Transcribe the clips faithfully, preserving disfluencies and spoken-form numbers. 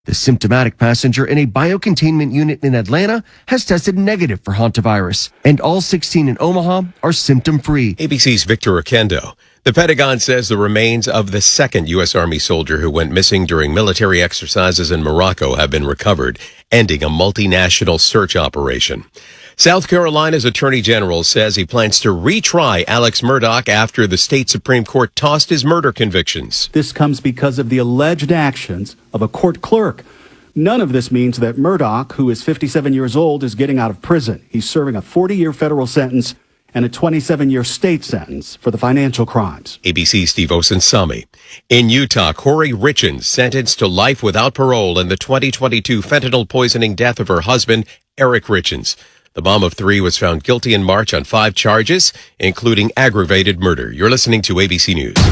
The symptomatic passenger in a biocontainment unit in Atlanta has tested negative for hantavirus, and all sixteen in Omaha are symptom-free. A B C's Victor Oquendo. The Pentagon says the remains of the second U S. Army soldier who went missing during military exercises in Morocco have been recovered, ending a multinational search operation. South Carolina's Attorney General says he plans to retry Alex Murdaugh after the state Supreme Court tossed his murder convictions. This comes because of the alleged actions of a court clerk. None of this means that Murdaugh, who is fifty-seven years old, is getting out of prison. He's serving a forty-year federal sentence and a twenty-seven-year state sentence for the financial crimes. A B C's Steve Osunsami. In Utah, Corey Richens sentenced to life without parole in the twenty twenty-two fentanyl poisoning death of her husband, Eric Richens. The mom of three was found guilty in March on five charges, including aggravated murder. You're listening to A B C News.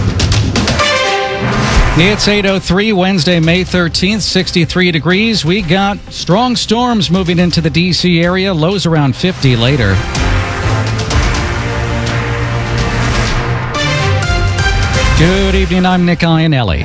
It's eight oh three, Wednesday, May thirteenth, sixty-three degrees. We got strong storms moving into the D C area. Lows around fifty later. Good evening, I'm Nick Iannelli.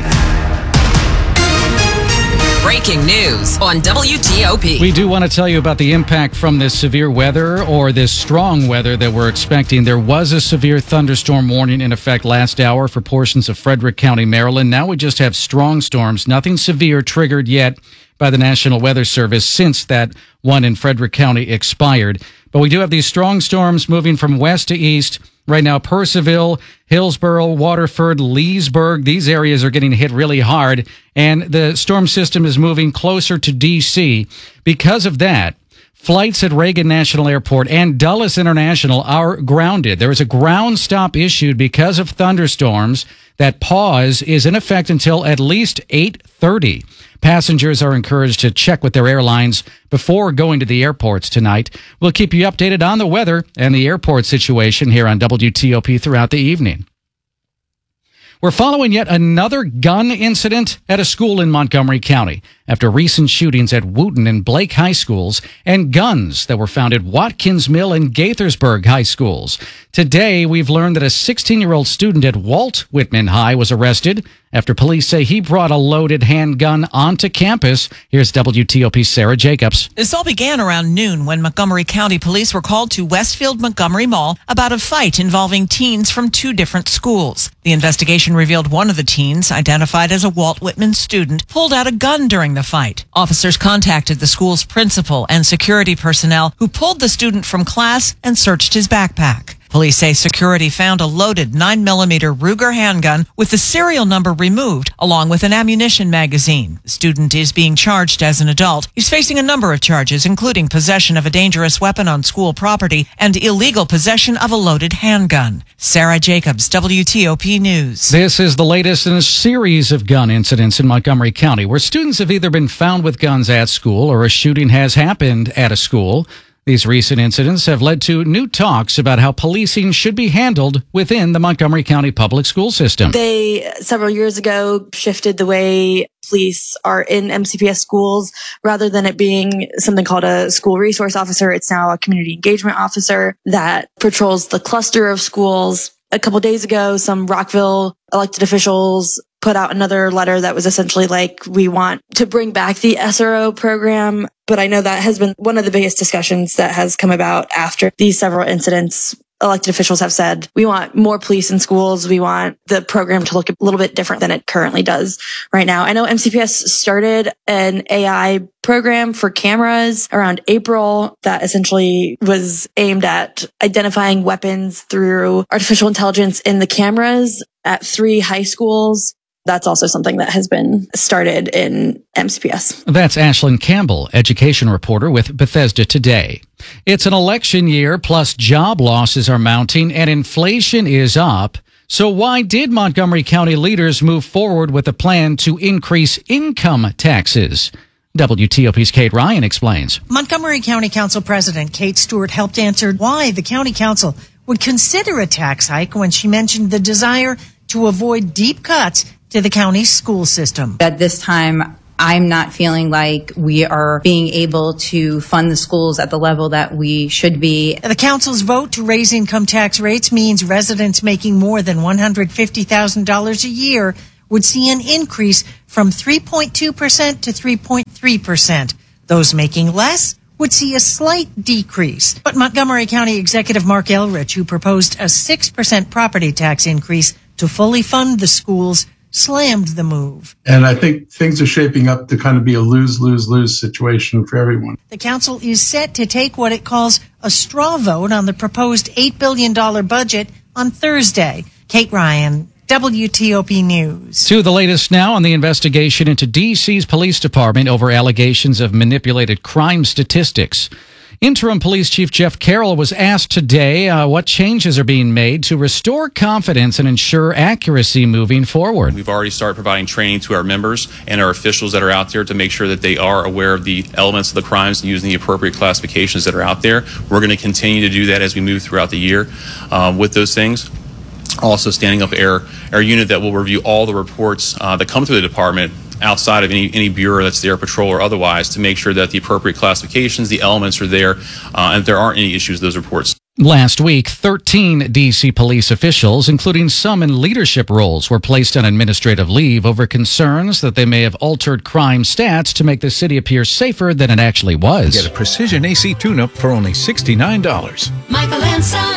Breaking news on W T O P. We do want to tell you about the impact from this severe weather or this strong weather that we're expecting. There was a severe thunderstorm warning in effect last hour for portions of Frederick County, Maryland. Now we just have strong storms. Nothing severe triggered yet by the National Weather Service since that one in Frederick County expired. But we do have these strong storms moving from west to east. Right now, Purcellville, Hillsborough, Waterford, Leesburg, these areas are getting hit really hard, and the storm system is moving closer to D C. Because of that, flights at Reagan National Airport and Dulles International are grounded. There is a ground stop issued because of thunderstorms. That pause is in effect until at least eight thirty. Passengers are encouraged to check with their airlines before going to the airports tonight. We'll keep you updated on the weather and the airport situation here on W T O P throughout the evening. We're following yet another gun incident at a school in Montgomery County after recent shootings at Wooten and Blake High Schools and guns that were found at Watkins Mill and Gaithersburg High Schools. Today, we've learned that a sixteen-year-old student at Walt Whitman High was arrested after police say he brought a loaded handgun onto campus. Here's W T O P's Sarah Jacobs. This all began around noon when Montgomery County police were called to Westfield Montgomery Mall about a fight involving teens from two different schools. The investigation revealed one of the teens, identified as a Walt Whitman student, pulled out a gun during the fight. Officers contacted the school's principal and security personnel who pulled the student from class and searched his backpack. Police say security found a loaded nine millimeter Ruger handgun with the serial number removed, along with an ammunition magazine. The student is being charged as an adult. He's facing a number of charges, including possession of a dangerous weapon on school property and illegal possession of a loaded handgun. Sarah Jacobs, W T O P News. This is the latest in a series of gun incidents in Montgomery County, where students have either been found with guns at school or a shooting has happened at a school. These recent incidents have led to new talks about how policing should be handled within the Montgomery County public school system. They, several years ago, shifted the way police are in M C P S schools. Rather than it being something called a school resource officer, it's now a community engagement officer that patrols the cluster of schools. A couple days ago, some Rockville elected officials put out another letter that was essentially like, we want to bring back the S R O program. But I know that has been one of the biggest discussions that has come about after these several incidents. Elected officials have said, we want more police in schools. We want the program to look a little bit different than it currently does right now. I know M C P S started an A I program for cameras around April that essentially was aimed at identifying weapons through artificial intelligence in the cameras at three high schools. That's also something that has been started in M C P S. That's Ashlyn Campbell, education reporter with Bethesda Today. It's an election year, plus job losses are mounting and inflation is up. So why did Montgomery County leaders move forward with a plan to increase income taxes? W T O P's Kate Ryan explains. Montgomery County Council President Kate Stewart helped answer why the county council would consider a tax hike when she mentioned the desire to avoid deep cuts to the county's school system. At this time, I'm not feeling like we are being able to fund the schools at the level that we should be. The council's vote to raise income tax rates means residents making more than one hundred fifty thousand dollars a year would see an increase from three point two percent to three point three percent. Those making less would see a slight decrease. But Montgomery County Executive Mark Elrich, who proposed a six percent property tax increase to fully fund the schools, slammed the move. And I think things are shaping up to kind of be a lose-lose-lose situation for everyone. The council is set to take what it calls a straw vote on the proposed eight billion dollars budget on Thursday. Kate Ryan, W T O P News. To the latest now on the investigation into D C's police department over allegations of manipulated crime statistics. Interim Police Chief Jeff Carroll was asked today uh, what changes are being made to restore confidence and ensure accuracy moving forward. We've already started providing training to our members and our officials that are out there to make sure that they are aware of the elements of the crimes and using the appropriate classifications that are out there. We're going to continue to do that as we move throughout the year uh, with those things. Also standing up our, our unit that will review all the reports uh, that come through the department outside of any, any bureau that's there, patrol or otherwise, to make sure that the appropriate classifications, the elements are there, uh, and if there aren't any issues with those reports. Last week, thirteen D C police officials, including some in leadership roles, were placed on administrative leave over concerns that they may have altered crime stats to make the city appear safer than it actually was. Get a Precision A C tune-up for only sixty-nine dollars. Michael and Son.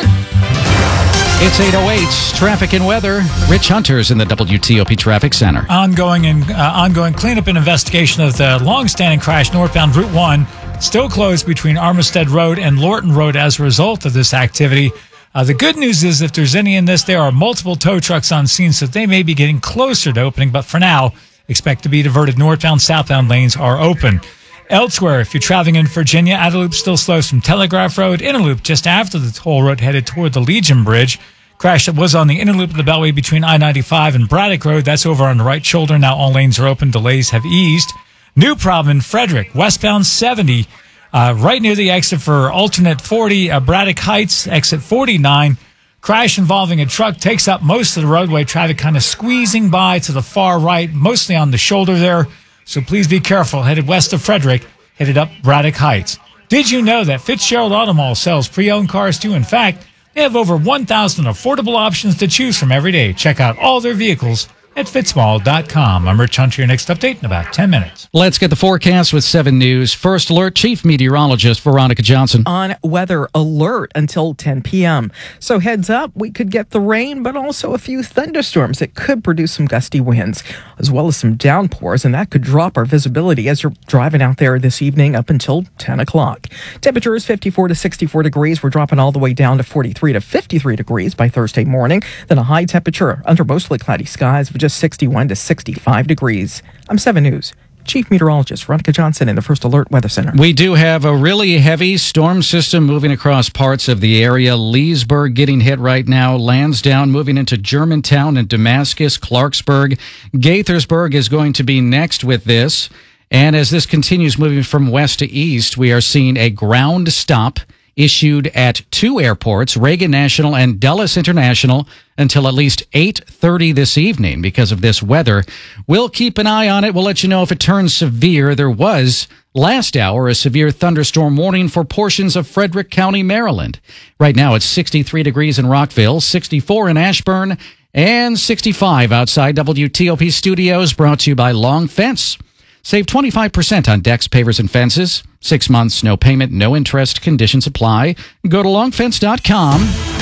It's eight oh eight, traffic and weather. Rich Hunter's in the W T O P Traffic Center. Ongoing and uh, ongoing cleanup and investigation of the long-standing crash northbound Route one, still closed between Armistead Road and Lorton Road as a result of this activity. Uh, the good news is if there's any in this, there are multiple tow trucks on scene, so they may be getting closer to opening. But for now, expect to be diverted. Northbound, southbound lanes are open. Elsewhere, if you're traveling in Virginia, outer loop still slows from Telegraph Road, inner loop just after the toll road headed toward the Legion Bridge. Crash that was on the inner loop of the Beltway between I ninety-five and Braddock Road. That's over on the right shoulder. Now all lanes are open. Delays have eased. New problem in Frederick, westbound seventy, uh, right near the exit for alternate forty, uh, Braddock Heights, exit forty-nine. Crash involving a truck takes up most of the roadway traffic, kind of squeezing by to the far right, mostly on the shoulder there. So please be careful. Headed west of Frederick, headed up Braddock Heights. Did you know that Fitzgerald Auto Mall sells pre-owned cars too? In fact, they have over one thousand affordable options to choose from every day. Check out all their vehicles at fitzmall dot com. I'm Rich Hunter. Your next update in about ten minutes. Let's get the forecast with seven News. First Alert Chief Meteorologist Veronica Johnson. On weather alert until ten p.m. So heads up, we could get the rain, but also a few thunderstorms that could produce some gusty winds, as well as some downpours, and that could drop our visibility as you're driving out there this evening up until ten o'clock. Temperature is fifty-four to sixty-four degrees. We're dropping all the way down to forty-three to fifty-three degrees by Thursday morning. Then a high temperature under mostly cloudy skies of just sixty-one to sixty-five degrees. I'm seven News Chief Meteorologist Veronica Johnson in the First Alert Weather Center. We do have a really heavy storm system moving across parts of the area. Leesburg getting hit right now. Lansdowne moving into Germantown and Damascus. Clarksburg. Gaithersburg is going to be next with this. And as this continues moving from west to east, we are seeing a ground stop issued at two airports, Reagan National and Dulles International, until at least eight thirty this evening because of this weather. We'll keep an eye on it. We'll let you know if it turns severe. There was, last hour, a severe thunderstorm warning for portions of Frederick County, Maryland. Right now, it's sixty-three degrees in Rockville, sixty-four in Ashburn, and sixty-five outside W T O P Studios, brought to you by Long Fence. Save twenty-five percent on decks, pavers, and fences. Six months, no payment, no interest. Conditions apply. Go to long fence dot com.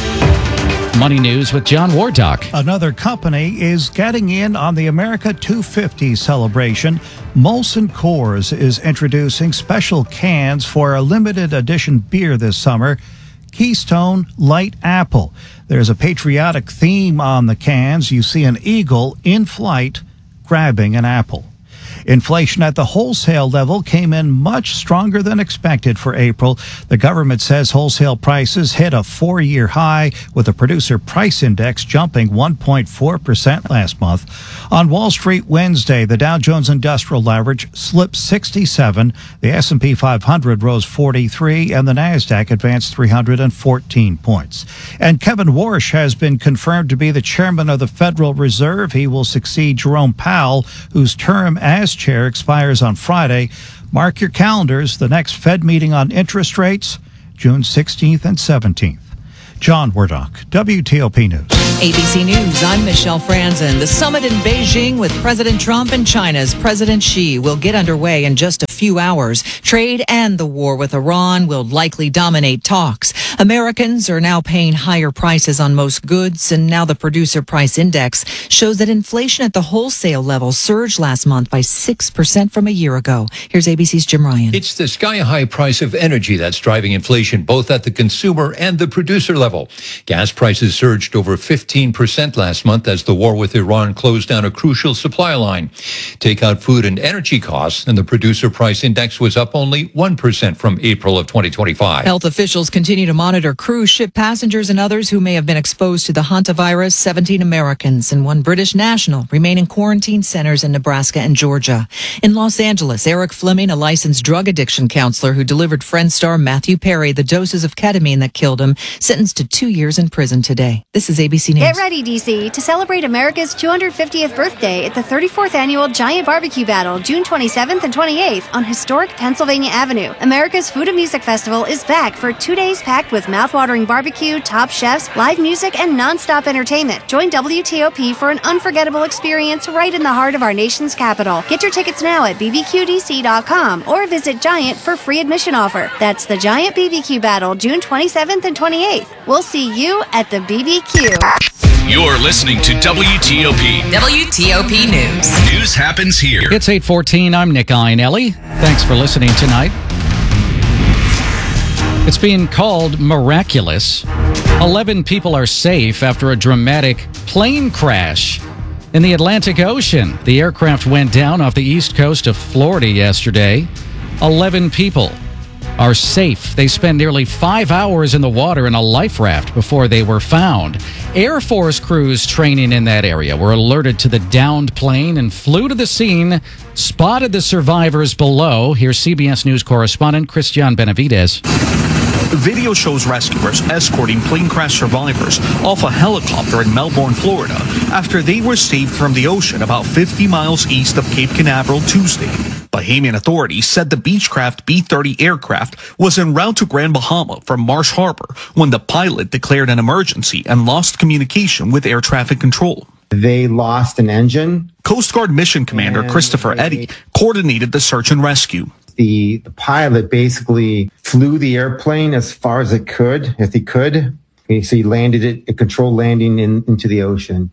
Money News with John Wardock. Another company is getting in on the America two fifty celebration. Molson Coors is introducing special cans for a limited edition beer this summer, Keystone Light Apple. There's a patriotic theme on the cans. You see an eagle in flight grabbing an apple. Inflation at the wholesale level came in much stronger than expected for April. The government says wholesale prices hit a four-year high, with the producer price index jumping one point four percent last month. On Wall Street Wednesday, the Dow Jones Industrial Average slipped sixty-seven, the S and P five hundred rose forty-three, and the Nasdaq advanced three hundred fourteen points. And Kevin Warsh has been confirmed to be the chairman of the Federal Reserve. He will succeed Jerome Powell, whose term as chair expires on Friday. Mark your calendars. The next Fed meeting on interest rates, June sixteenth and seventeenth. John Wardock, W T O P News. A B C News, I'm Michelle Franzen. The summit in Beijing with President Trump and China's President Xi will get underway in just a few hours. Trade and the war with Iran will likely dominate talks. Americans are now paying higher prices on most goods, and now the Producer Price Index shows that inflation at the wholesale level surged last month by six percent from a year ago. Here's A B C's Jim Ryan. It's the sky-high price of energy that's driving inflation both at the consumer and the producer level. Gas prices surged over fifteen percent last month as the war with Iran closed down a crucial supply line. Take out food and energy costs, and the Producer Price Index was up only one percent from April of twenty twenty-five. Health officials continue to monitor cruise ship passengers and others who may have been exposed to the hantavirus. seventeen Americans and one British national remain in quarantine centers in Nebraska and Georgia. In Los Angeles, Eric Fleming, a licensed drug addiction counselor who delivered Friend star Matthew Perry the doses of ketamine that killed him, sentenced to two years in prison today. This is A B C News. Get ready, D C, to celebrate America's two hundred fiftieth birthday at the thirty-fourth Annual Giant Barbecue Battle, June twenty-seventh and twenty-eighth on historic Pennsylvania Avenue. America's Food and Music Festival is back for two days packed with mouthwatering barbecue, top chefs, live music, and nonstop entertainment. Join W T O P for an unforgettable experience right in the heart of our nation's capital. Get your tickets now at b b q d c dot com or visit Giant for free admission offer. That's the Giant B B Q Battle, June twenty-seventh and twenty-eighth. We'll see you at the B B Q. You're listening to W T O P. W T O P News. News happens here. It's eight fourteen. I'm Nick Iannelli. Thanks for listening tonight. It's being called miraculous. eleven people are safe after a dramatic plane crash in the Atlantic Ocean. The aircraft went down off the east coast of Florida yesterday. eleven people are safe. They spent nearly five hours in the water in a life raft before they were found. Air Force crews training in that area were alerted to the downed plane and flew to the scene, spotted the survivors below. Here's C B S News correspondent Christian Benavides. The video shows rescuers escorting plane crash survivors off a helicopter in Melbourne, Florida, after they were saved from the ocean about fifty miles east of Cape Canaveral Tuesday. Bahamian authorities said the Beechcraft B thirty aircraft was en route to Grand Bahama from Marsh Harbor when the pilot declared an emergency and lost communication with air traffic control. They lost an engine. Coast Guard Mission Commander Christopher Eddy coordinated the search and rescue. The, the pilot basically flew the airplane as far as it could, as he could. So he landed it, a controlled landing in, into the ocean.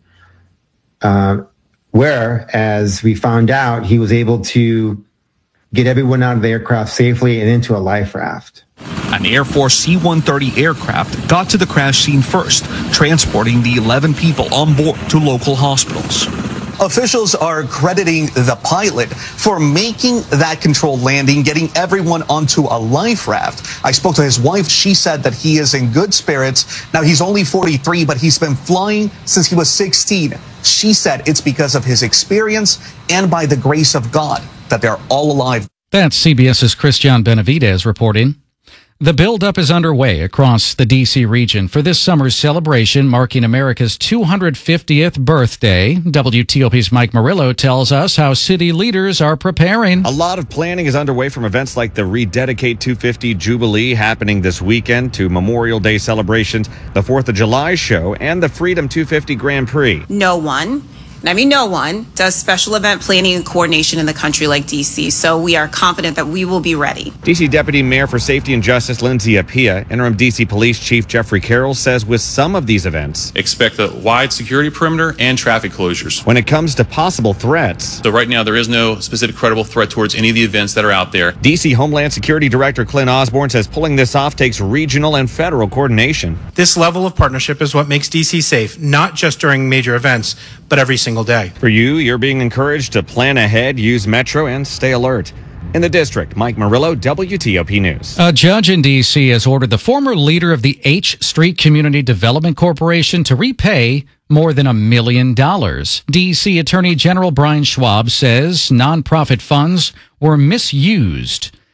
Uh, where, as we found out, he was able to get everyone out of the aircraft safely and into a life raft. An Air Force C one thirty aircraft got to the crash scene first, transporting the eleven people on board to local hospitals. Officials are crediting the pilot for making that controlled landing, getting everyone onto a life raft. I spoke to his wife. She said that he is in good spirits. Now, he's only forty-three, but he's been flying since he was sixteen. She said it's because of his experience and by the grace of God that they're all alive. That's CBS's Christian Benavides reporting. The buildup is underway across the D C region for this summer's celebration marking America's two hundred fiftieth birthday. W T O P's Mike Murillo tells us how city leaders are preparing. A lot of planning is underway from events like the Rededicate two fifty Jubilee happening this weekend to Memorial Day celebrations, the fourth of July show, and the Freedom two fifty Grand Prix. No one, and I mean no one, does special event planning and coordination in the country like D C, so we are confident that we will be ready. D C Deputy Mayor for Safety and Justice Lindsay Appiah, interim D C Police Chief Jeffrey Carroll says with some of these events, expect a wide security perimeter and traffic closures. When it comes to possible threats, so right now there is no specific credible threat towards any of the events that are out there. D C Homeland Security Director Clint Osborne says pulling this off takes regional and federal coordination. This level of partnership is what makes D C safe, not just during major events, but every single day. For you, you're being encouraged to plan ahead, use Metro, and stay alert. In the district, Mike Murillo, W T O P News. A judge in D C has ordered the former leader of the H Street Community Development Corporation to repay more than a million dollars. D C Attorney General Brian Schwab says nonprofit funds were misused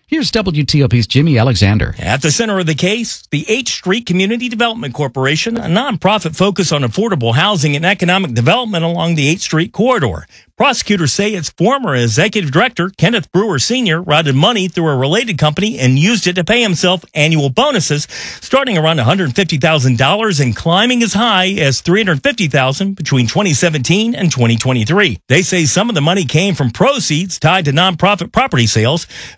Here's W T O P's Jimmy Alexander. At the center of the case, the H Street Community Development Corporation, a nonprofit focused on affordable housing and economic development along the H Street corridor. Prosecutors say its former executive director, Kenneth Brewer Senior, routed money through a related company and used it to pay himself annual bonuses, starting around one hundred fifty thousand dollars and climbing as high as three hundred fifty thousand dollars between twenty seventeen and twenty twenty-three. They say some of the money came from proceeds tied to nonprofit property sales.